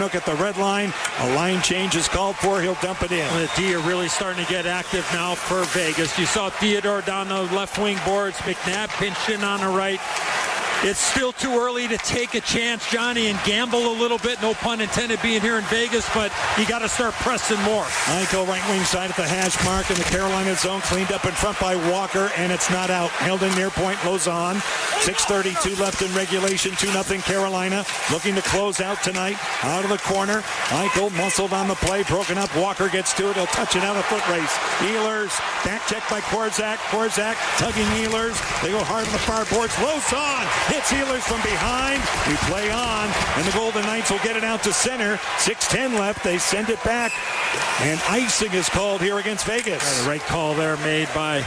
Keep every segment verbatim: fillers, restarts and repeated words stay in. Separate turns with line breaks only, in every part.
Pasternook at the red line. A line change is called for. He'll dump it in.
The D are really starting to get active now for Vegas. You saw Theodore down the left wing boards. McNabb pinched in on the right. It's still too early to take a chance, Johnny, and gamble a little bit. No pun intended being here in Vegas, but you got to start pressing more.
Eichel right wing side at the hash mark in the Carolina zone. Cleaned up in front by Walker, and it's not out. Held in near point, Lozon. six thirty-two left in regulation. two nothing Carolina. Looking to close out tonight. Out of the corner. Eichel muscled on the play. Broken up. Walker gets to it. He'll touch it out of foot race. Ehlers. Back check by Korczak. Korczak tugging Ehlers. They go hard on the far boards. Lozon hits Ehlers from behind. We play on, and the Golden Knights will get it out to center. six ten left. They send it back, and icing is called here against Vegas.
Yeah, the right call there made by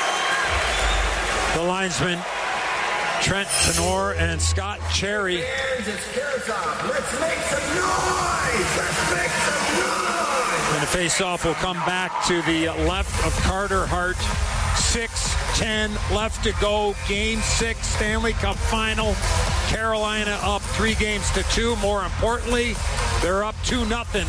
the linesman Trent Tenor and Scott Cherry.
Let's make some noise! Let's make some noise!
And the face-off will come back to the left of Carter Hart. six ten left to go. Game six, Stanley Cup final. Carolina up three games to two. More importantly, they're up two nothing.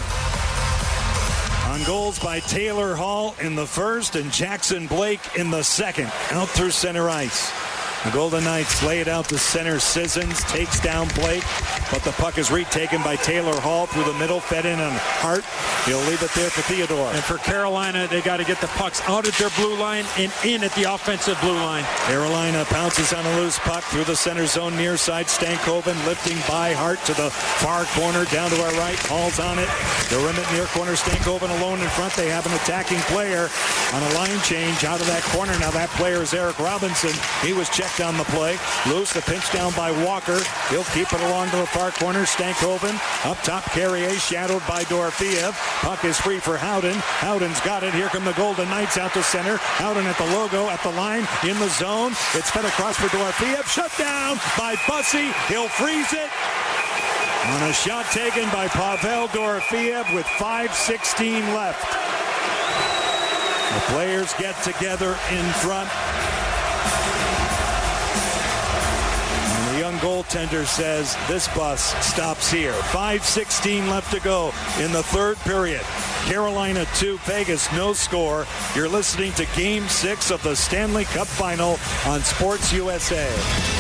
On goals by Taylor Hall in the first and Jackson Blake in the second. Out through center ice. The Golden Knights lay it out to center. Sissons takes down Blake, but the puck is retaken by Taylor Hall through the middle, fed in on Hart. He'll leave it there for Theodore.
And for Carolina, they got to get the pucks out at their blue line and in at the offensive blue line.
Carolina pounces on a loose puck through the center zone near side. Stankoven lifting by Hart to the far corner, down to our right. Hall's on it. The rim at near corner. Stankoven alone in front. They have an attacking player on a line change out of that corner. Now that player is Eric Robinson. He was checked on the play. Loose, the pinch down by Walker. He'll keep it along to the far corner. Stankoven up top. Carrier shadowed by Dorofeev. Puck is free for Howden. Howden's got it. Here come the Golden Knights out to center. Howden at the logo, at the line, in the zone. It's fed across for Dorofeev. Shut down by Bussey. He'll freeze it. On a shot taken by Pavel Dorofeev with five sixteen left. The players get together in front. And the young goaltender says this bus stops here. five sixteen left to go in the third period. Carolina two, Vegas no score. You're listening to Game six of the Stanley Cup Final on Sports U S A.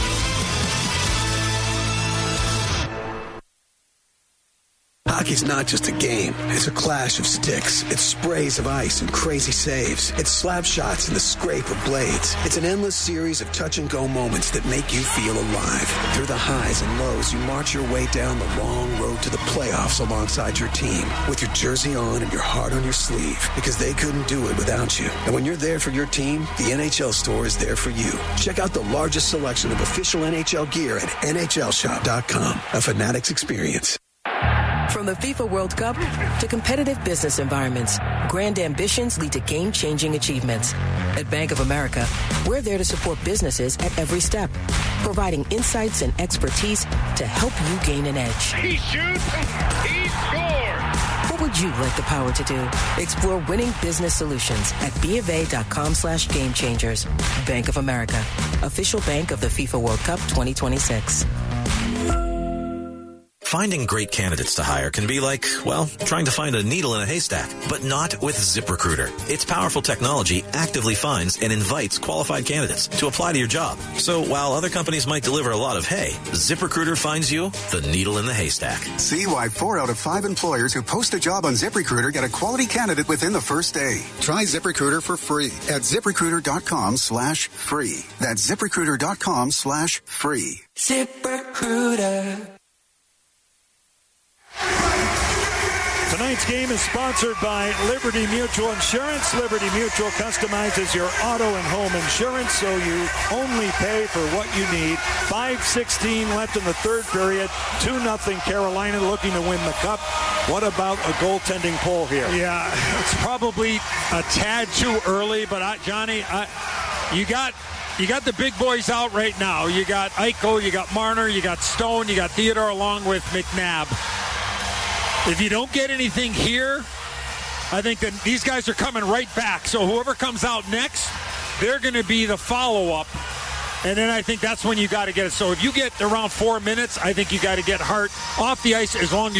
Hockey's not just a game. It's a clash of sticks. It's sprays of ice and crazy saves. It's slap shots and the scrape of blades. It's an endless series of touch-and-go moments that make you feel alive. Through the highs and lows, you march your way down the long road to the playoffs alongside your team, with your jersey on and your heart on your sleeve, because they couldn't do it without you. And when you're there for your team, the N H L store is there for you. Check out the largest selection of official N H L gear at N H L shop dot com. A Fanatics experience.
From the FIFA World Cup to competitive business environments, grand ambitions lead to game-changing achievements. At Bank of America, we're there to support businesses at every step, providing insights and expertise to help you gain an edge.
He shoots, he scores!
What would you like the power to do? Explore winning business solutions at BofA.com slash game changers. Bank of America, official bank of the FIFA World Cup twenty twenty-six.
Finding great candidates to hire can be like, well, trying to find a needle in a haystack, but not with ZipRecruiter. Its powerful technology actively finds and invites qualified candidates to apply to your job. So while other companies might deliver a lot of hay, ZipRecruiter finds you the needle in the haystack.
See why four out of five employers who post a job on ZipRecruiter get a quality candidate within the first day. Try ZipRecruiter for free at ZipRecruiter.com slash free. That's ZipRecruiter.com slash free.
ZipRecruiter.
Tonight's game is sponsored by Liberty Mutual Insurance. Liberty Mutual customizes your auto and home insurance so you only pay for what you need. five sixteen left in the third period. two nothing Carolina looking to win the cup. What about a goaltending poll here?
Yeah, it's probably a tad too early, but I, Johnny, I, you got... You got the big boys out right now. You got Eichel, you got Marner, you got Stone, you got Theodore along with McNabb. If you don't get anything here, I think that these guys are coming right back. So whoever comes out next, they're going to be the follow-up. And then I think that's when you got to get it. So if you get around four minutes, I think you got to get Hart off the ice as long as